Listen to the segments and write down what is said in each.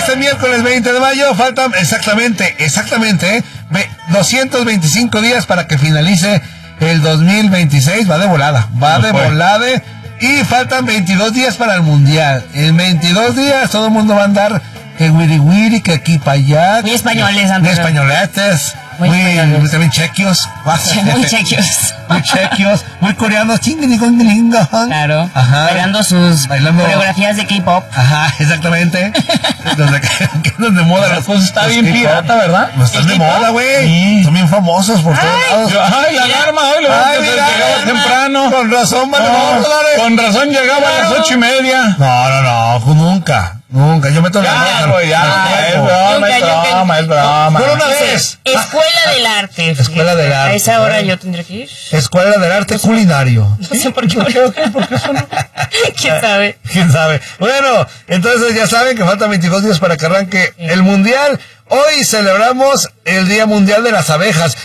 este miércoles 20 de mayo faltan exactamente, 225 días para que finalice el 2026. Va de volada, y faltan 22 días para el Mundial. En 22 días todo el mundo va a andar que wiri wiri, que aquí para allá. Muy españoles, muy españoletes. Muy también chequios. Muy chequios. Muy chequios, muy coreanos. Claro. Ajá. Bailando sus coreografías de K-pop. Ajá, exactamente. donde moda las cosas. Está bien pirata, ¿verdad? No están de moda, güey. Sí. Son bien famosos por todos lados. Ay, la alarma, llegaba temprano. Con razón, con razón llegaba a las 8:30. No, nunca. Yo meto la mano. Es broma. Por una vez. Escuela del Arte. Escuela del Arte. A esa hora yo tendré que ir. Escuela del Arte culinario. No sé por qué. ¿Por qué eso no? ¿Quién sabe? Bueno, entonces ya saben que faltan 22 días para que arranque el Mundial. Hoy celebramos el Día Mundial de las Abejas.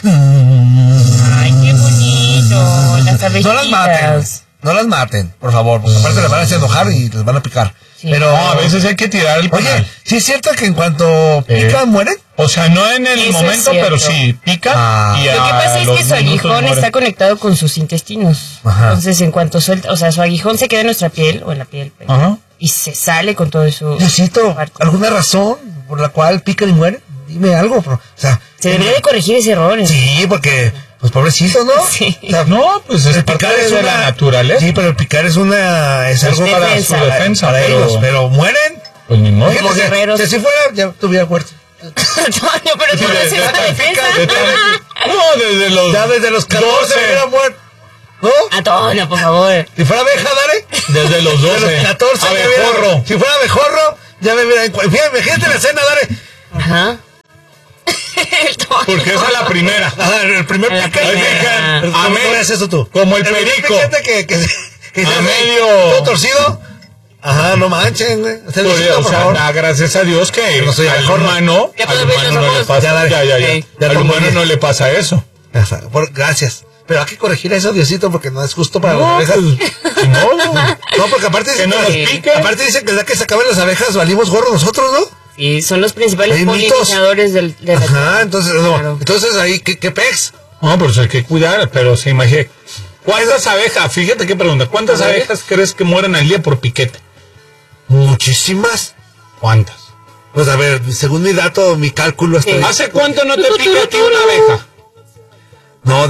Ay, qué bonito. Las abejitas. No las maten, por favor, porque aparte les van a hacer enojar y les van a picar. Sí. Pero a veces hay que tirar el panal. Oye, ¿sí es cierto que en cuanto pican mueren? O sea, no en el momento, pero sí, pican. Lo que pasa es que su aguijón está conectado con sus intestinos. Ajá. Entonces, en cuanto suelta, o sea, su aguijón se queda en nuestra piel o en la piel. Ajá. Y se sale con todo eso. Diosito, ¿alguna razón por la cual pican y mueren? Dime algo, o sea... Se debería de corregir ese error. Sí, porque... Pues pobrecito, ¿no? Sí. O sea, no, pues es parte de la naturaleza. Sí, pero el picar es algo para su defensa. Para ellos, pero mueren. Pues ni modo. Los guerreros. Si fuera, ya tuviera muerto. No, pero tú no haces esta defensa. No, desde los 14 hubiera muerto. ¿No? Antonio, por favor. Si fuera abeja, dale. Desde los 12. Desde los 14. Abejorro. Si fuera abejorro, ya me hubiera... Imagínate la escena, dale. Ajá. Porque esa es la primera. El primer picante. ¿Cómo haces eso tú? Como el perico. Que a medio... ¿Todo torcido? Ajá, no manchen, güey. O sea, gracias a Dios que no soy al humano no le pasa. Al humano no le pasa eso. Gracias. Pero hay que corregir eso, Diosito, porque no es justo para las abejas. No, porque aparte dicen que el día que se acaben las abejas valimos gorro nosotros, ¿no? Sí, son los principales polinizadores de la Ajá, entonces, claro. Entonces ahí, ¿qué pex? No, pues hay que cuidar, pero se imagina. ¿Cuántas abejas? Fíjate qué pregunta. ¿Cuántas abejas crees que mueren al día por piquete? Muchísimas. ¿Cuántas? Pues a ver, según mi dato, mi cálculo hasta... ¿Hace cuánto no te pica a ti una abeja? No,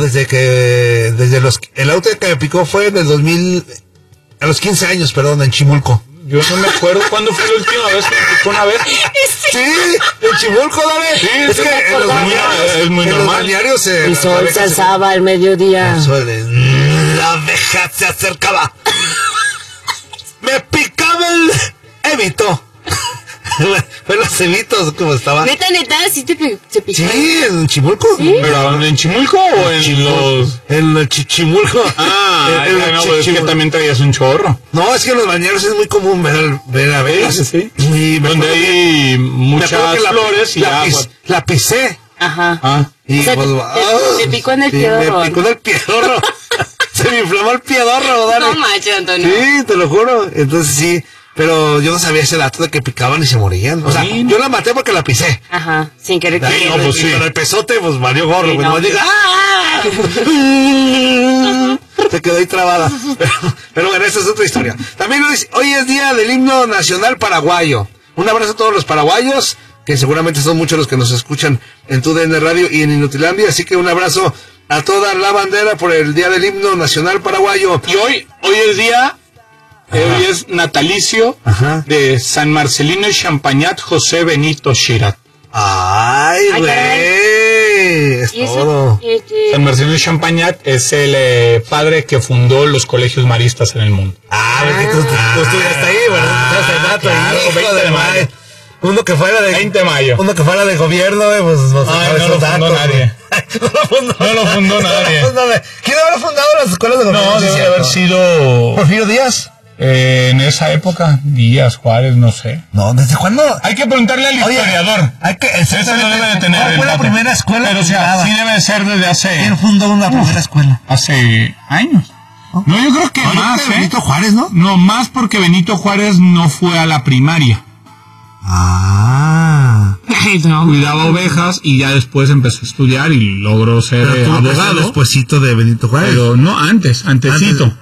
el auto que me picó fue en el 2000, a los 15 años, perdón, en Chimulco. Yo no me acuerdo cuándo fue la última vez que me picó una abeja. Sí, en Chimulco, dale. Sí, es que es muy normal. El sol se alzaba al mediodía. La abeja se acercaba. Me picaba el evito. Fue los cebitos, como estaba. Neta, ¿sí se picó? Sí, en Chimulco. ¿Sí? ¿Pero en Chimulco o en los...? En el Chimulco. No, es que también traías un chorro. No, es que en los bañeros es muy común ver abejas. Sí. Donde hay muchas flores y agua. La pisé. Ajá. Y o sea, te picó en el piedorro. Me picó en el piedorro. Se me inflamó el piedorro, dale. No manches, Antonio. Sí, te lo juro. Entonces sí. Pero yo no sabía ese dato de que picaban y se morían. O sea, yo la maté porque la pisé. Ajá, sin querer. Pues sí. Pero el pesote, pues valió gorro. Pues no diga, se quedó ahí trabada. Pero bueno, esa es otra historia. También hoy es día del himno nacional paraguayo. Un abrazo a todos los paraguayos, que seguramente son muchos los que nos escuchan en TUDN Radio y en Inutilandia. Así que un abrazo a toda la bandera por el día del himno nacional paraguayo. Y hoy es día... Hoy es natalicio de San Marcelino y Champagnat José Benito Chirat. ¡Ay, güey! Es todo. San Marcelino y Champagnat es el padre que fundó los colegios maristas en el mundo. Tú estuviste ahí, ¿verdad? Claro, 20 de mayo. Uno que fuera de 20 de mayo. Uno que fuera de gobierno, pues no lo fundó nadie. No lo fundó nadie. ¿Quién habrá fundado las escuelas de gobierno? No, debe haber sido Porfirio Díaz. En esa época, Díaz, Juárez, no sé. No, ¿desde cuándo? Hay que preguntarle al historiador. Esa no debe de tener. ¿Cuál fue la primera escuela? Pero sí debe de ser desde hace... ¿Quién fundó una primera escuela? Hace años. No, yo creo que más, Benito Juárez, ¿no? No, más porque Benito Juárez no fue a la primaria. No. Cuidaba ovejas y ya después empezó a estudiar y logró ser abogado. Despuésito de Benito Juárez. Pero no, antesito.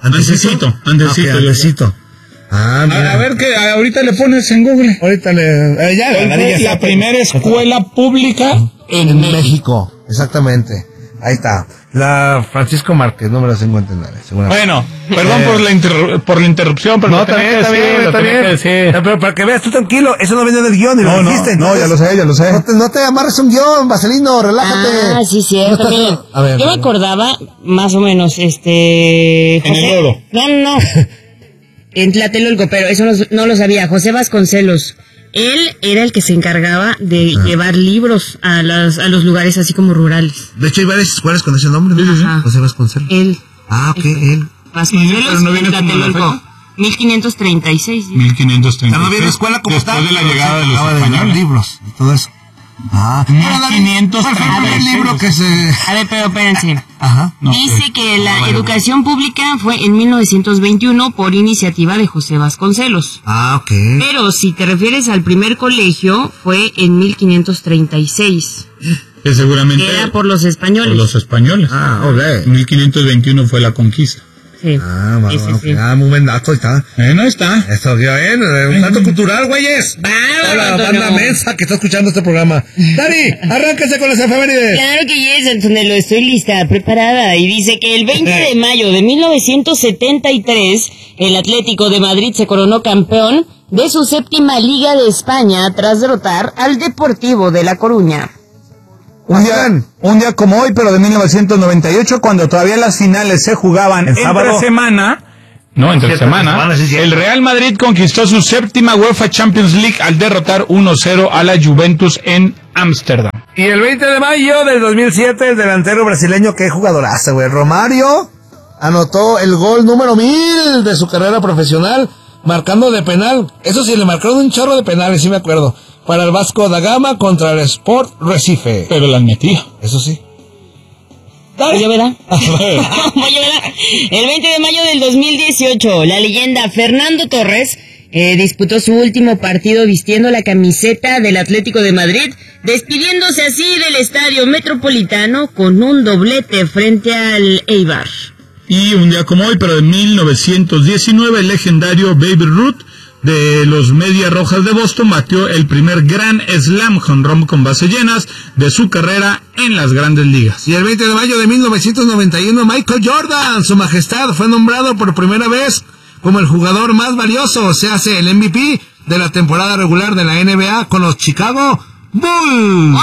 Mira. A ver que ahorita le pones en Google. Ahorita la primera escuela pública en México. Exactamente. Ahí está. La Francisco Márquez, no me las encuentro en nada. Bueno, perdón por la interrupción, pero no, está bien. Pero para que veas, tú tranquilo, eso no viene del guión y lo dijiste. No, ya lo sé. No te amarres un guión, Vaselino, relájate. Sí, cierto. A ver, yo me acordaba, más o menos, En el oro. No. En Tlatelolco, pero eso no lo sabía. José Vasconcelos. Él era el que se encargaba de llevar libros a los lugares así como rurales. De hecho, hay varias escuelas con ese nombre, ¿no? José Vasconcelos. Él. Él. Vasconcelos, pero no viene en Tlatelolco. 1536. 1536. No viene escuela como después de la llegada de los españoles. Libros y todo eso. 1536. El libro que se... A ver, pero espérense. No, dice que la educación pública fue en 1921 por iniciativa de José Vasconcelos. Ok. Pero si te refieres al primer colegio, fue en 1536. Que seguramente era por los españoles. Por los españoles. Ok. 1521 fue la conquista. Sí. Sí. Muy buen dato, está. No está. Esto bien, un dato cultural, güeyes. Hola, banda mensa que está escuchando este programa. Dani, arránquese con las efemérides. Claro que yes, Antonello, estoy lista, preparada. Y dice que el 20 de mayo de 1973, el Atlético de Madrid se coronó campeón de su 7ª Liga de España tras derrotar al Deportivo de La Coruña. Un día como hoy, pero de 1998, cuando todavía las finales se jugaban entre semana, el Real Madrid conquistó su 7ª UEFA Champions League al derrotar 1-0 a la Juventus en Ámsterdam. Y el 20 de mayo del 2007, el delantero brasileño, qué jugadorazo, güey, Romario, anotó el gol número 1000 de su carrera profesional, marcando de penal. Eso sí, le marcaron un chorro de penales, sí me acuerdo. Para el Vasco da Gama contra el Sport Recife. Pero las metía. Eso sí. Oye, ¿verdad? El 20 de mayo del 2018, la leyenda Fernando Torres disputó su último partido vistiendo la camiseta del Atlético de Madrid, despidiéndose así del Estadio Metropolitano con un doblete frente al Eibar. Y un día como hoy, pero de 1919, el legendario Babe Ruth de los Medias Rojas de Boston batió el primer gran slam home run con bases llenas de su carrera en las Grandes Ligas. Y el 20 de mayo de 1991, Michael Jordan, su majestad, fue nombrado por primera vez como el jugador más valioso, se hace el MVP de la temporada regular de la NBA con los Chicago Bulls.